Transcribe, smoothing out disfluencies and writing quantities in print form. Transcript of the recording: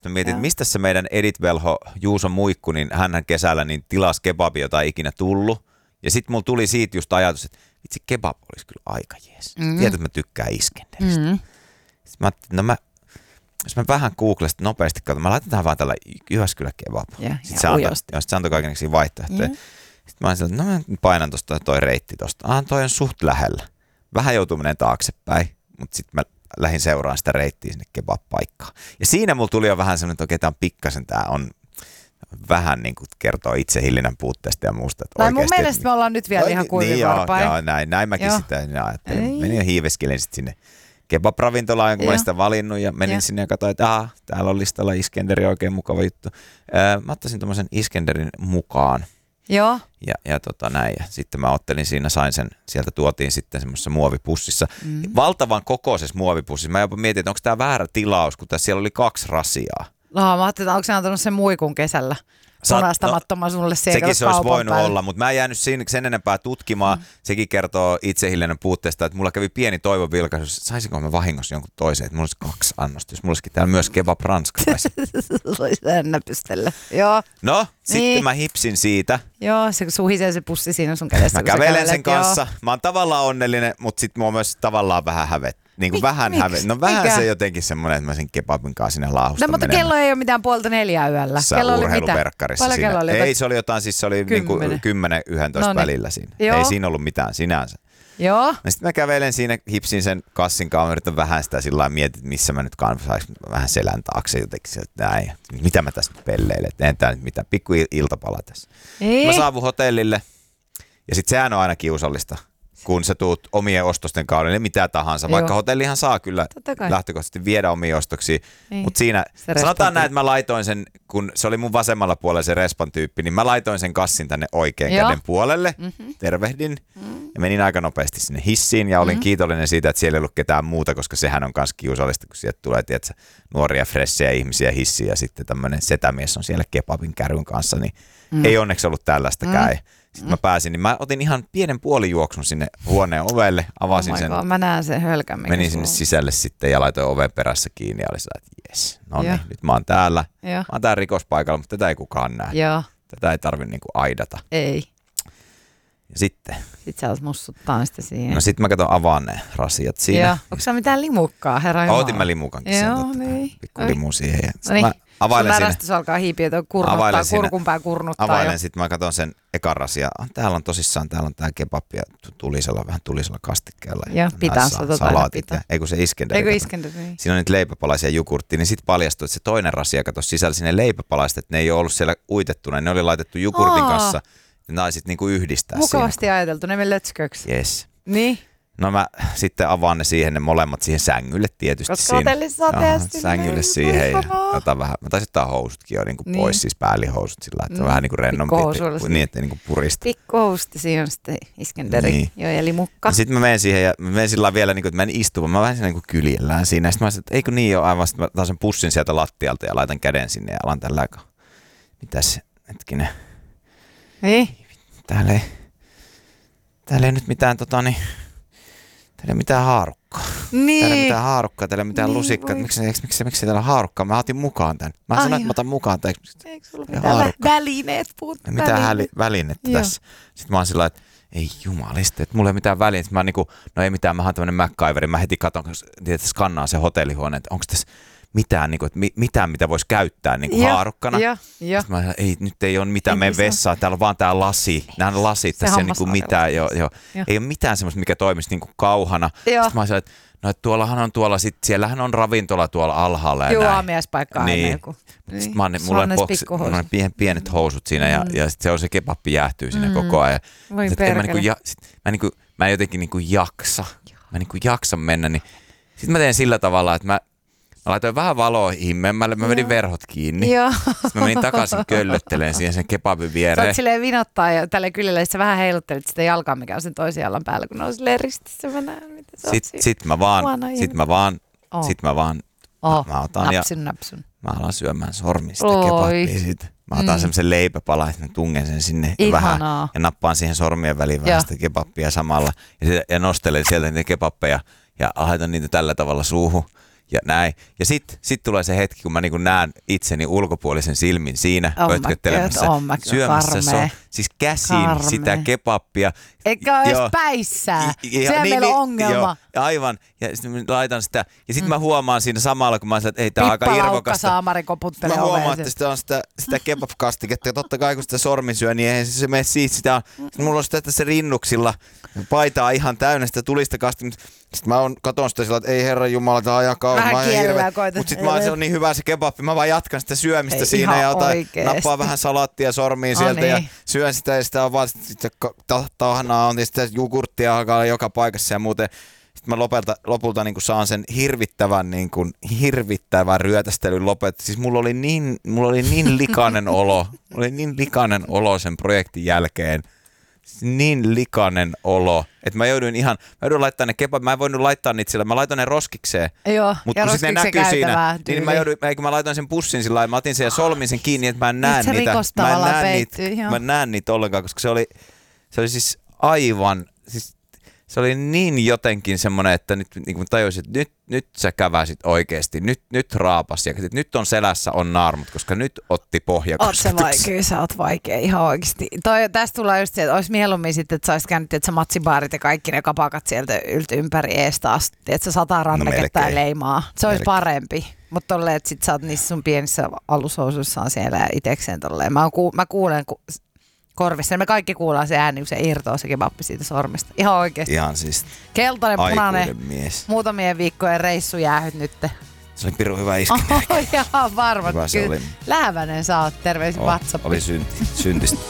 Mä mietin, että mistä se meidän Edith-velho Juuso Muikku, niin hänhän kesällä niin tilasi kebabia, jota ei ikinä tullut. Ja sitten mulla tuli siitä just ajatus, että vitsi kebab olisi kyllä aika jees. Tiedät, että mä tykkään Iskenderistä. Sitten mä ajattelin, että jos mä vähän googlesin nopeasti katson, mä laitan tähän vaan tällä Jyväskylä kebab. Sitten se antoi kaikenlaisia vaihtoehtoja. Sitten mä ajattelin, että mä painan tuosta toi reitti tosta. Toi on suht lähellä. Vähän joutuu menemään taaksepäin, mutta sitten mä lähdin seuraamaan sitä reittiä sinne kebab-paikkaan. Ja siinä mulla tuli jo vähän semmoinen, että okei, tää on vähän niin kuin kertoo itsehillinnän puutteesta ja muusta. Tai mun mielestä me ollaan nyt vielä ihan kuivin varpain. Joo, näin mäkin sitä ajattelin. Menin ja hiiveskelin sitten sinne kebab-ravintolaan, kun mä olin sitä valinnut ja menin sinne ja katsoin, että täällä on listalla Iskenderi, oikein mukava juttu. Mä ottaisin tommosen Iskenderin mukaan. Joo. Ja näin. Ja sitten mä ottelin siinä, sain sen, sieltä tuotiin sitten semmoisessa muovipussissa. Valtavan kokoisessa muovipussissa. Mä jopa mietin, että onko tää väärä tilaus, kun tässä siellä oli 2 rasiaa. Mä ajattelin, että onko se antanut sen muikun kesällä punastamattoman sulle siellä sekin se olisi voinut päälle olla, mutta mä en jäänyt sen enempää tutkimaan. Sekin kertoo itsehillinnän puutteesta, että mulla kävi pieni toivon vilkaisu, että saisinko mä vahingossa jonkun toisen, että mulla olisi 2 annosta, jos mulla olisikin täällä myös kebab ranskalaisen. Voisi näpystellä. Joo. No, sitten mä hipsin siitä. Joo, se suhisee se pussi siinä sun kädessä. Mä kävelen sen kanssa. Mä oon tavallaan onnellinen, mutta sitten mua myös tavallaan vähän hävet. Niin kuin vähän hävet. No vähän se jotenkin semmoinen, että mä sen kebabin kanssa sinne laahusta no, mutta menen. Kello ei ole mitään 3:30 yöllä. Sä kello oli urheiluverkkarissa mitä? siinä. Oli ei, se oli jotain, siis se oli 10-11 välillä siinä. Joo. Ei siinä ollut mitään sinänsä. Joo. Sitten mä kävelen siinä, hipsin sen kassin kanssa, yritän vähän sitä sillä lailla mietin, missä mä nyt saisi vähän selän taakse jotenkin, että näin. Mitä mä tässä nyt pelleilen, että en tää nyt mitään, pikku iltapala tässä. Mä saavun hotellille ja sit sehän on aina kiusallista, kun sä tuut omien ostosten kaudelle, mitä tahansa. Joo. Vaikka hotellihan saa kyllä lähtökohtaisesti viedä omia ostoksia, mutta siinä, sanotaan näin, että mä laitoin sen, kun se oli mun vasemmalla puolella se respan tyyppi, niin mä laitoin sen kassin tänne oikean käden puolelle, tervehdin ja menin aika nopeasti sinne hissiin ja olin kiitollinen siitä, että siellä ei ollut ketään muuta, koska sehän on myös kiusallista, kun sieltä tulee tiedätkö, nuoria fressejä ihmisiä hissiin ja sitten tämmöinen setämies on siellä kebabin kärryn kanssa, niin ei onneksi ollut tällaista käy. Sitten mä pääsin, niin mä otin ihan pienen puolijuoksun sinne huoneen ovelle, avasin sen. Mä näen sen hölkän. Menin sinne sisälle sitten ja laitoin oven perässä kiinni ja oli sillä, että jes, no niin, nyt mä oon täällä. Mä oon täällä rikospaikalla, mutta tätä ei kukaan näe. Joo. Tätä ei tarvitse niinku aidata. Ei. Ja sitten. Sitten sä olet mussuttaa sitä siihen. No sitten mä katson avaan ne rasiat siinä. Joo. Onko sä mitään limukkaa, herra Jumala? Otin mä limukankin sen. Joo, niin. Pikku limu siihen. Ja no niin. Availen sun närästys alkaa hiipiä, että kurkunpää kurnuttaa. Availen, sitten mä katson sen ekan rasia. Täällä on tosissaan, täällä on tää kebab ja vähän tulisella kastikkeella. Joo, pitansa salaatit. Ei kun se Iskender. Niin. Siinä on niitä leipäpalaisia jogurttia, niin sitten paljastui, että se toinen rasia kato sisällä sinne leipäpalaiset, että ne ei ole ollut siellä uitettuna. Ne oli laitettu jogurtin kanssa. Ne naiset niinku yhdistää mukavasti siinä. ajateltu, ne lötsköksi. Yes. Niin. No mä sitten avaan ne siihen, ne molemmat siihen sängylle tietysti. Koska hotellissa on tehty. Sängylle siihen ja otan vähän. Mä taisin ottaa housutkin jo niinku pois, siis päällihousut sillä, että se on vähän niinku rennompi, niin ettei niinku purista. Pikkuhousut, siinä on sitten Iskenderi, niin. Joo, eli mukka. Sitten mä menen siihen ja mä menen sillä vielä, niinku, että mä en istu, vaan mä vähän niinku kyljellään siinä. Sitten mä sanoin, että eikö niin ole aivan, sitten mä otan sen pussin sieltä lattialta ja laitan käden sinne ja alan tällä aikaa. Mitäs, hetkinen. Ei. Täällä ei nyt mitään täällä ei mitään haarukkaa. Niin. Täällä ei mitään haarukkaa, täällä ei mitään lusikkaa. Miksi täällä on haarukkaa? Mä otin mukaan tän. Mä sanoin, että mä otan mukaan tän. Eikö sulla mitään välineet puuttuu? Mitään välinettä tässä. Sitten mä oon sillä että ei jumalista, että mulla ei mitään välineitä. Mä niinku, no ei mitään, mä oon tämmönen MacGyver. Mä heti katon, että skannaan se hotellihuone, että onko tässä mitään, niinku, mitään, mitä voisi käyttää niinku haarukkana. Sitten mä ei, nyt ei ole mitään meidän vessaa, täällä on vaan tää lasi. Nämä on lasit, tässä ei niinku mitään. Ei ole mitään semmoista, mikä toimisi niinku kauhana. Sitten mä sanoin, että no, että tuollahan on siellähän on ravintola tuolla alhaalla ja näin. Joo, aamiaispaikka aina joku. Sitten mulla on pienet housut siinä ja sitten se on se kebappi jäähtyy siinä koko ajan. Voi perkele. Mä jotenkin niinku jaksa. Mä niinku jaksan mennä, niin sitten mä teen sillä tavalla, että mä laitoin vähän valoa himmemmälle, mä vedin verhot kiinni. Joo. Sitten mä menin takaisin köllötteleen siihen sen kebabin viereen. Sä oot silleen vinottaa ja tälle kyljellä, sä vähän heiluttelit sitä jalkaa, mikä on sen toisen jalan päällä, kun ne on silleen ristissä. Mä näen, mitä sä oot Sit mä vaan mä otan napsun. Mä alan syömään sormin sitä kebabia siitä. Mä otan semmoisen leipäpalan, että mä tungen sen sinne vähän ja nappaan siihen sormien väliin vähän sitä kebabia samalla. Ja nostelen sieltä niitä kebabbeja ja laitan niitä tällä tavalla suuhun. Ja näin. Ja sit tulee se hetki, kun mä niin kuin näen itseni ulkopuolisen silmin siinä pötköttelemässä, syömässä siis käsin sitä kebappia. Eikä ole edes päissään. Sehän meillä on ongelma. Joo, aivan. Ja sitten laitan sitä. Ja sitten mä huomaan siinä samalla, kun mä sanon, että ei, tää on aika irvokasta. Saamari koputtelee mä huomaan, että sitä on sitä kebab-kastiketta. Ja totta kai kun sitä sormi syö, niin eihän se mene siitä. Mulla on sitä se rinnuksilla. Paitaa ihan täynnä sitä tulista kastiketta. Sitten mä katon sitä sillä, että ei herran jumala, tää on ajan kauan. Vähän kielellä koitan. Mutta sitten se on niin hyvä se kebabbi. Mä vaan jatkan sitä syömistä ei, siinä ja nappaa vähän salaattia sormiin sieltä ja syön sitä ja sitä on vaan sitten tahnaa on ja sitä jogurttia alkaa joka paikassa ja muuten. Sitten mä lopulta niin saan sen hirvittävän ryötästelyn lopettaa. Siis mulla oli niin likainen olo. Mulla oli niin likainen olo sen projektin jälkeen. Niin likainen olo, että mä joudun laittaa ne kebab, mä en voinut laittaa niitä sillä, mä laitoin ne roskikseen. Joo, mutta kun ne näkyy siinä, niin kun mä laitoin sen pussin sillä lailla, mä otin sen ja solmin sen kiinni, että mä en näe niitä. Mä en näe niitä ollenkaan, koska se oli siis aivan, siis se oli niin jotenkin semmoinen, että nyt niin tajusin, että nyt sä käväsit oikeasti, nyt raapas ja nyt on selässä on naarmut, koska nyt otti pohjakosketuksen. Kyllä sä oot vaikea ihan oikeasti. Tästä tulee just se, että olisi mieluummin sitten, että sä olisit käynyt, että sä matsibaarit ja kaikki ne kapakat sieltä ympäri ees taas, että sä 100 rannaketta ja leimaa. Se olisi parempi. Mutta tolleen, että sit sä oot niissä sun pienissä alushousuissaan siellä ja itekseen tolleen. Mä kuulen korvissa. Me kaikki kuullaan se ääni, kun se irtoaa se kebappi siitä sormesta. Ihan oikeesti. Ihan siis keltainen, punainen, muutamien viikkojen reissu jäähyt nyt. Se oli pirun hyvä iskemerkki. Ihan varma. Kyllä. Läävänen sä oot. Terveisin WhatsApp. Oli syntistä.